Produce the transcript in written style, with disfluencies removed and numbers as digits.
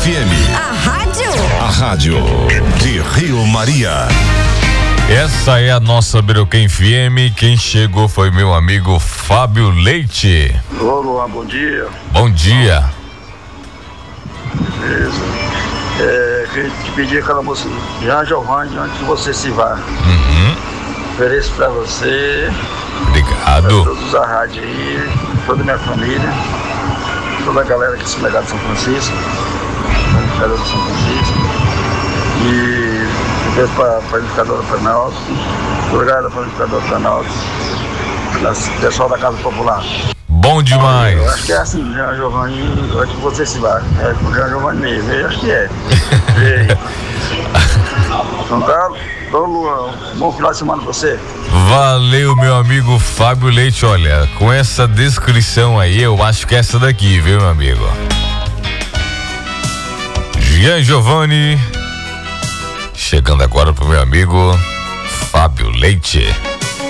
FM. A rádio de Rio Maria. Essa é a nossa Biroquim FM. Quem chegou foi meu amigo Fábio Leite. Ô, Luan, bom dia. Bom dia. Beleza. Queria te pedir aquela música Jean Giovanni, onde que você se vá. Ofereço pra você. Obrigado. Pra todos da rádio aí, toda a minha família, toda a galera que se legado de São Francisco, panificadora de São Francisco. E depois pra panificadora Planalto, toda a galera da panificadora Planalto, pessoal da Casa Popular. Bom demais. Eu acho que é assim, Jean Giovanni, onde que você se vai. É com o Jean Giovanni mesmo, eu acho que é. Então tá, ô Luan, bom final de semana pra você. Valeu, meu amigo Fábio Leite. Olha, com essa descrição aí, eu acho que é essa daqui, viu, meu amigo? Jean Giovanni. Chegando agora pro meu amigo Fábio Leite.